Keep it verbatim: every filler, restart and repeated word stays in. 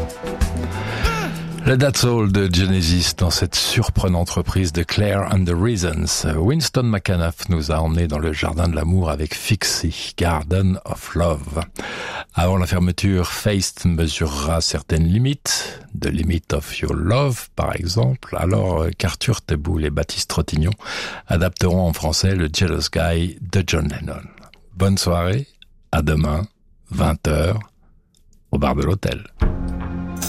Le That's All de Genesis dans cette surprenante reprise de Claire and the Reasons. Winston McAnuff nous a emmenés dans le jardin de l'amour avec Fixie, Garden of Love. Avant la fermeture, Feist mesurera certaines limites, The Limit of Your Love par exemple, alors qu'Arthur Teboul et Baptiste Trottignon adapteront en français le Jealous Guy de John Lennon. Bonne soirée, à demain, vingt heures, au bar de l'hôtel.